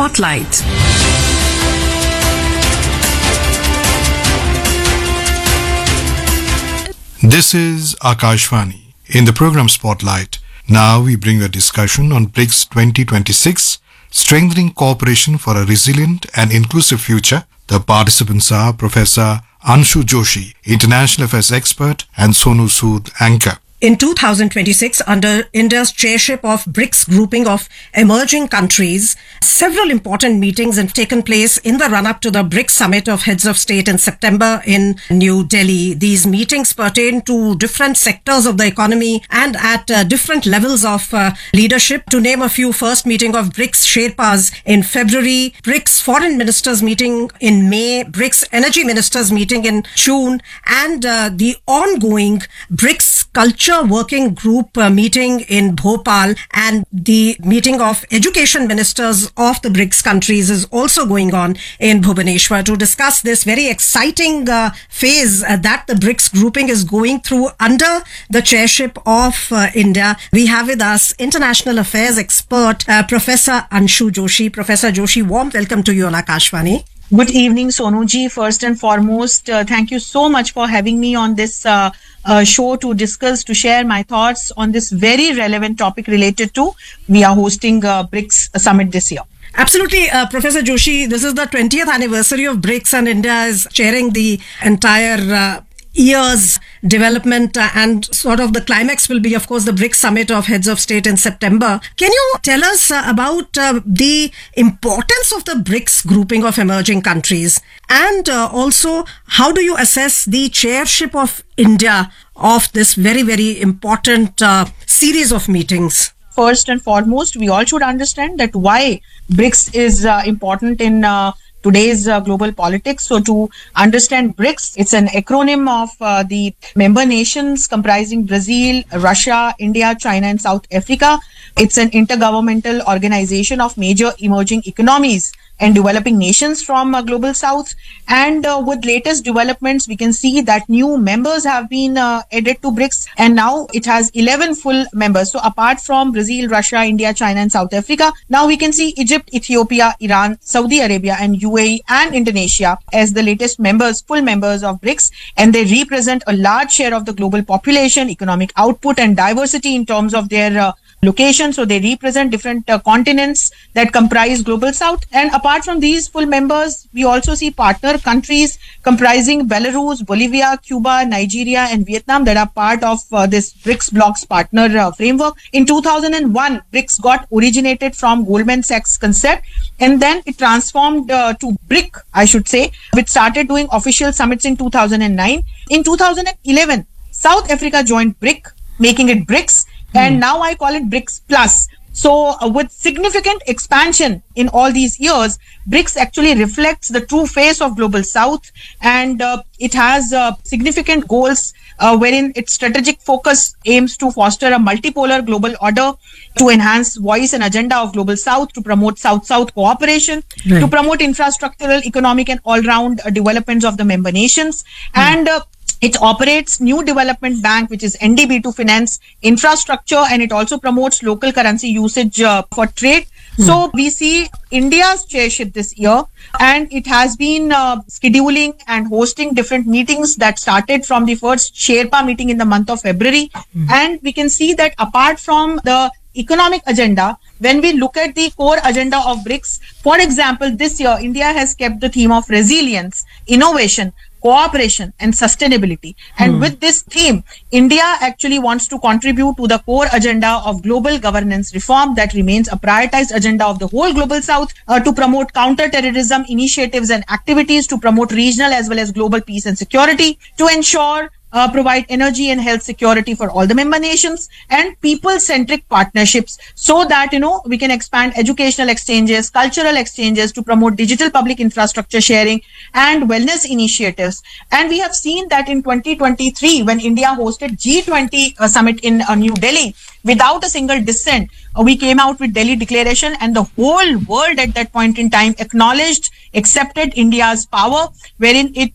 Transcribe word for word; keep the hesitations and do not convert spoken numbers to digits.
Spotlight. This is Akashvani. In the program Spotlight, now we bring a discussion on BRICS twenty twenty-six, Strengthening Cooperation for a Resilient and Inclusive Future. The participants are Professor Anshu Joshi, International Affairs Expert, and Sonu Sood, Anchor. In two thousand twenty-six, under India's chairship of BRICS grouping of emerging countries, several important meetings have taken place in the run-up to the BRICS Summit of Heads of State in September in New Delhi. These meetings pertain to different sectors of the economy and at uh, different levels of uh, leadership. To name a few, first meeting of BRICS Sherpas in February, BRICS Foreign Ministers meeting in May, BRICS Energy Ministers meeting in June, and uh, the ongoing BRICS Culture Working Group uh, meeting in Bhopal, and the meeting of education ministers of the BRICS countries is also going on in Bhubaneswar. To discuss this very exciting uh, phase uh, that the BRICS grouping is going through under the chairship of uh, India, we have with us international affairs expert uh, Professor Anshu Joshi. Professor Joshi, warm welcome to you on Akashvani. Good evening, Sonuji. First and foremost, uh, thank you so much for having me on this uh, uh, show to discuss, to share my thoughts on this very relevant topic related to we are hosting uh, BRICS Summit this year. Absolutely, uh, Professor Joshi. This is the twentieth anniversary of BRICS, and India is chairing the entire uh, year's development, uh, and sort of the climax will be, of course, the BRICS Summit of Heads of State in September. Can you tell us uh, about uh, the importance of the BRICS grouping of emerging countries, and uh, also how do you assess the chairship of India of this very, very important uh, series of meetings? First and foremost, we all should understand that why BRICS is uh, important in uh, today's uh, global politics. So to understand BRICS, it's an acronym of uh, the member nations comprising Brazil, Russia, India, China, and South Africa. It's an intergovernmental organization of major emerging economies and developing nations from uh, global south. And uh, with latest developments, we can see that new members have been uh, added to BRICS, and now it has eleven full members. So apart from Brazil, Russia, India, China, and South Africa, now we can see Egypt, Ethiopia, Iran, Saudi Arabia, and U A E and Indonesia as the latest members, full members of BRICS, and they represent a large share of the global population, economic output, and diversity in terms of their uh, location. So they represent different uh, continents that comprise global south. And apart from these full members, we also see partner countries comprising Belarus, Bolivia, Cuba, Nigeria, and Vietnam that are part of uh, this BRICS bloc's partner uh, framework. In two thousand one, BRICS got originated from Goldman Sachs concept, and then it transformed uh, to BRIC, I should say, which started doing official summits in two thousand nine. In two thousand eleven, South Africa joined BRIC, making it BRICS. And now I call it BRICS Plus. So uh, with significant expansion in all these years, BRICS actually reflects the true face of global south, and uh, it has uh, significant goals uh, wherein its strategic focus aims to foster a multipolar global order, to enhance voice and agenda of global south, to promote south-south cooperation, right, to promote infrastructural, economic, and all-round uh, developments of the member nations. Mm. And uh, It operates New Development Bank, which is N D B, to finance infrastructure, and it also promotes local currency usage uh, for trade. Hmm. So we see India's chairship this year, and it has been uh, scheduling and hosting different meetings that started from the first Sherpa meeting in the month of February. Hmm. And we can see that apart from the economic agenda, when we look at the core agenda of BRICS, for example, this year, India has kept the theme of resilience, innovation, cooperation, and sustainability. And hmm. with this theme, India actually wants to contribute to the core agenda of global governance reform that remains a prioritized agenda of the whole global south, uh, to promote counter-terrorism initiatives and activities, to promote regional as well as global peace and security, to ensure Uh, provide energy and health security for all the member nations, and people-centric partnerships so that, you know, we can expand educational exchanges, cultural exchanges, to promote digital public infrastructure sharing and wellness initiatives. And we have seen that in twenty twenty-three, when India hosted G twenty uh, summit in uh, New Delhi, without a single dissent, uh, we came out with Delhi Declaration, and the whole world at that point in time acknowledged, accepted India's power, wherein it